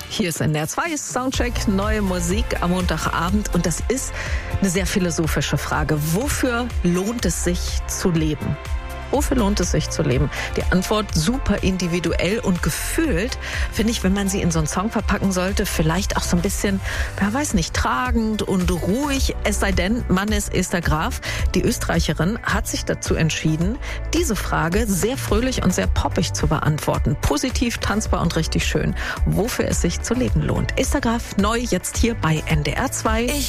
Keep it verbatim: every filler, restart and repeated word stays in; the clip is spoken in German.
Hier ist N D R zwei Soundcheck, neue Musik am Montagabend. Und das ist eine sehr philosophische Frage. Wofür lohnt es sich zu leben? Wofür lohnt es sich zu leben? Die Antwort super individuell und gefühlt, finde ich, wenn man sie in so einen Song verpacken sollte, vielleicht auch so ein bisschen, wer weiß nicht, tragend und ruhig. Es sei denn, man ist Esther Graf. Die Österreicherin hat sich dazu entschieden, diese Frage sehr fröhlich und sehr poppig zu beantworten. Positiv, tanzbar und richtig schön. Wofür es sich zu leben lohnt. Esther Graf, neu jetzt hier bei N D R zwei. Ich